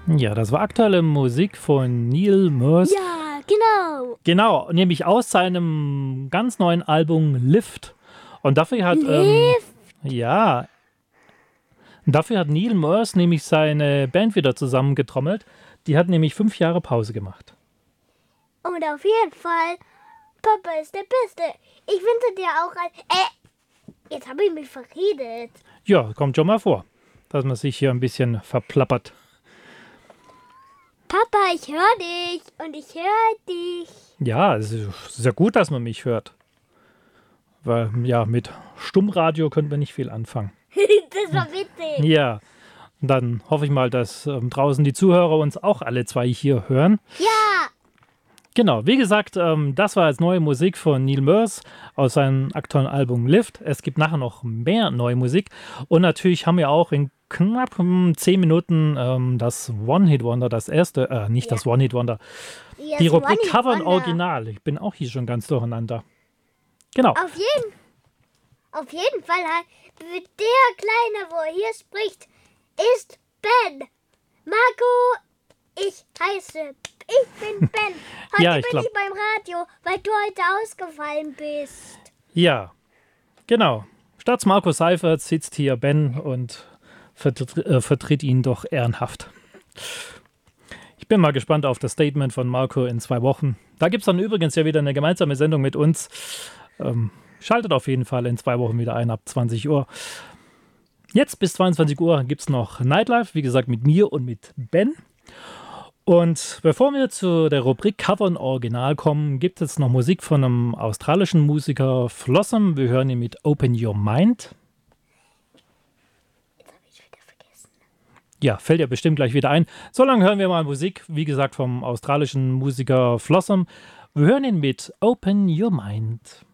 Ja, das war aktuelle Musik von Neil Moores. Ja, genau. Genau, nämlich aus seinem ganz neuen Album Lift. Und dafür hat, Lift. ja, dafür hat Neil Moores nämlich seine Band wieder zusammengetrommelt. Die hat nämlich 5 Jahre Pause gemacht. Und auf jeden Fall, Papa ist der Beste. Ich wünsche dir auch ein... jetzt habe ich mich verredet. Ja, kommt schon mal vor, dass man sich hier ein bisschen verplappert. Papa, ich höre dich und ich höre dich. Ja, es ist sehr gut, dass man mich hört. Weil, ja, mit Stummradio könnte man nicht viel anfangen. Das war witzig. Ja, dann hoffe ich mal, dass draußen die Zuhörer uns auch alle zwei hier hören. Ja. Genau, wie gesagt, das war jetzt neue Musik von Neil Moores aus seinem aktuellen Album Lift. Es gibt nachher noch mehr neue Musik. Und natürlich haben wir auch in knapp 10 Minuten das One-Hit-Wonder, das erste, nicht das One-Hit-Wonder, die Rubrik Cover und Original. Ich bin auch hier schon ganz durcheinander. Genau. Auf jeden Fall, der Kleine, wo er hier spricht, ist Ben. Marco, ich bin Ben. Heute Ja, ich bin ich beim Radio, weil du heute ausgefallen bist. Ja, genau. Statt Marco Seifert sitzt hier Ben und vertritt ihn doch ehrenhaft. Ich bin mal gespannt auf das Statement von Marco in 2 Wochen. Da gibt es dann übrigens ja wieder eine gemeinsame Sendung mit uns. Schaltet auf jeden Fall in 2 Wochen wieder ein, ab 20 Uhr. Jetzt bis 22 Uhr gibt es noch Nightlife, wie gesagt, mit mir und mit Ben. Und bevor wir zu der Rubrik Cover und Original kommen, gibt es noch Musik von einem australischen Musiker Flossom. Wir hören ihn mit Open Your Mind. Jetzt habe ich wieder vergessen. Ja, fällt ja bestimmt gleich wieder ein. So lange hören wir mal Musik, wie gesagt, vom australischen Musiker Flossom. Wir hören ihn mit Open Your Mind.